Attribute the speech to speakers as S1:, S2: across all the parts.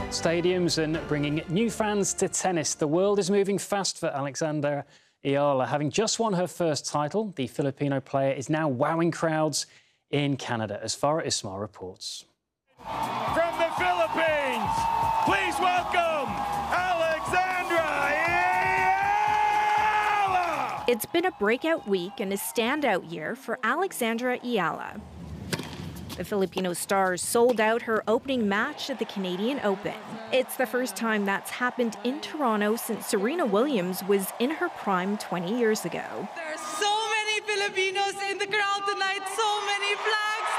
S1: Stadiums and bringing new fans to tennis. The world is moving fast for Alexandra Ayala. Having just won her first title, the Filipino player is now wowing crowds in Canada, as Farah Ismail reports.
S2: From the Philippines, please welcome Alexandra Ayala!
S3: It's been a breakout week and a standout year for Alexandra Ayala. The Filipino star sold out her opening match at the Canadian Open. It's the first time that's happened in Toronto since Serena Williams was in her prime 20 years ago.
S4: There are so many Filipinos in the crowd tonight, so many flags.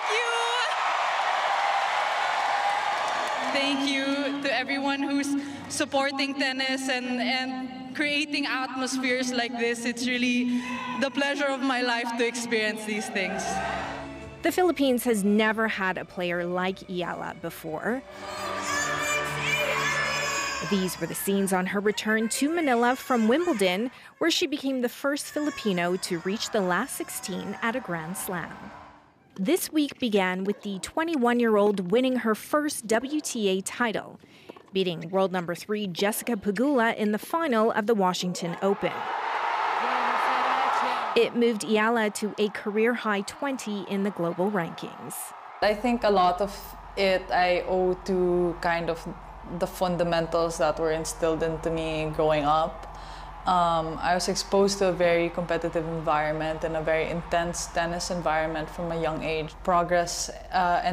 S4: Thank you. Thank you to everyone who's supporting tennis and creating atmospheres like this. It's really the pleasure of my life to experience these things.
S3: The Philippines has never had a player like Ayala before. These were the scenes on her return to Manila from Wimbledon, where she became the first Filipino to reach the last 16 at a Grand Slam. This week began with the 21-year-old winning her first WTA title, beating world number 3 Jessica Pegula in the final of the Washington Open. It moved Ayala to a career-high 20 in the global rankings.
S5: I think a lot of it I owe to kind of the fundamentals that were instilled into me growing up. I was exposed to a very competitive environment and a very intense tennis environment from a young age. Progress and